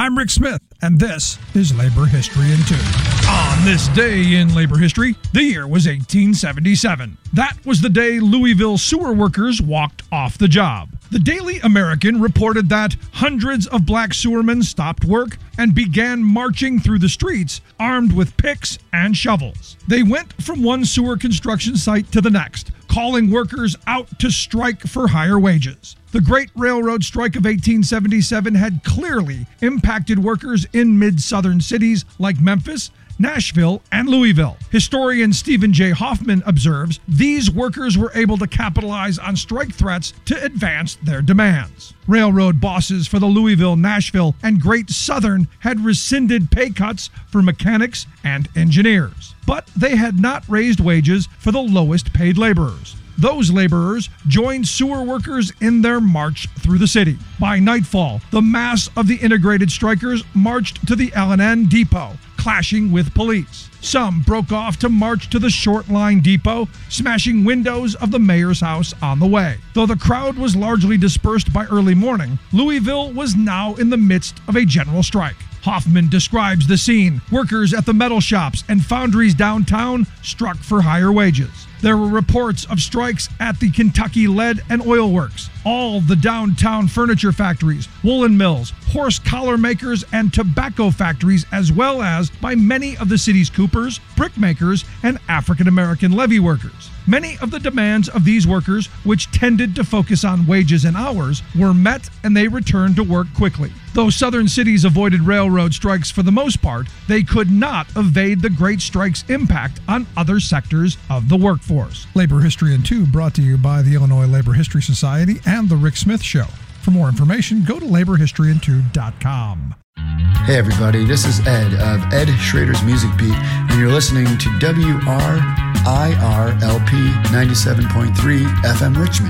I'm Rick Smith, and this is Labor History in 2. On this day in labor history, the year was 1877. That was the day Louisville sewer workers walked off the job. The Daily American reported that hundreds of black sewermen stopped work and began marching through the streets armed with picks and shovels. They went from one sewer construction site to the next, calling workers out to strike for higher wages. The Great Railroad Strike of 1877 had clearly impacted workers in mid-southern cities like Memphis, Nashville, and Louisville. Historian Stephen J. Hoffman observes these workers were able to capitalize on strike threats to advance their demands. Railroad bosses for the Louisville, Nashville, and Great Southern had rescinded pay cuts for mechanics and engineers, but they had not raised wages for the lowest paid laborers. Those laborers joined sewer workers in their march through the city. By nightfall, the mass of the integrated strikers marched to the L&N depot, clashing with police. Some broke off to march to the Short Line depot, smashing windows of the mayor's house on the way. Though the crowd was largely dispersed by early morning, Louisville was now in the midst of a general strike. Hoffman describes the scene. Workers at the metal shops and foundries downtown struck for higher wages. There were reports of strikes at the Kentucky Lead and Oil Works, all the downtown furniture factories, woolen mills, horse collar makers, and tobacco factories, as well as by many of the city's coopers, brick makers, and African-American levee workers. Many of the demands of these workers, which tended to focus on wages and hours, were met and they returned to work quickly. Though southern cities avoided railroad strikes for the most part, they could not evade the Great Strike's impact on other sectors of the workforce. Labor History in 2 brought to you by the Illinois Labor History Society and The Rick Smith Show. For more information, go to laborhistoryin2.com. Hey everybody, this is Ed of Ed Schrader's Music Beat, and you're listening to WRIRLP 97.3 FM Richmond.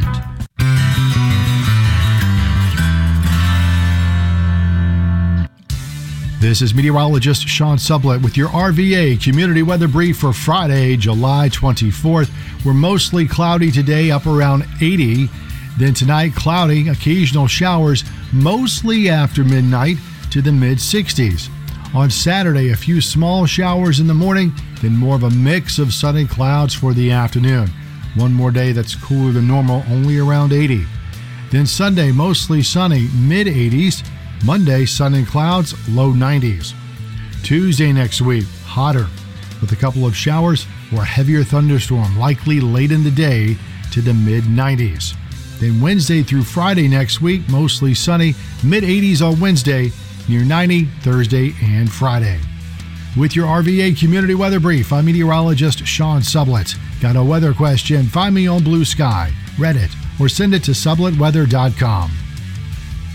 This is meteorologist Sean Sublett with your RVA Community Weather Brief for Friday, July 24th. We're mostly cloudy today, up around 80. Then tonight, cloudy, occasional showers, mostly after midnight to the mid-60s. On Saturday, a few small showers in the morning, then more of a mix of sunny clouds for the afternoon. One more day that's cooler than normal, only around 80. Then Sunday, mostly sunny, mid-80s. Monday, sun and clouds, low 90s. Tuesday next week, hotter, with a couple of showers or a heavier thunderstorm, likely late in the day to the mid-90s. Then Wednesday through Friday next week, mostly sunny, mid-80s on Wednesday, near 90 Thursday and Friday. With your RVA Community Weather Brief, I'm meteorologist Sean Sublett. Got a weather question? Find me on Blue Sky, Reddit, or send it to sublettweather.com.